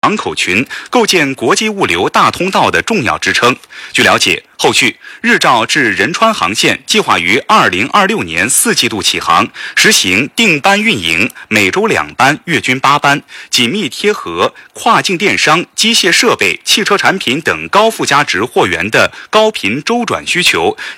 港口群，构建国际物流大通道的重要支撑。据了解，后续日照至仁川航线计划于2026年4季度起航，实行定班运营，每周2班，月均8班，紧密贴合跨境电商、机械设备、汽车产品等高附加值货源的高频周转需求，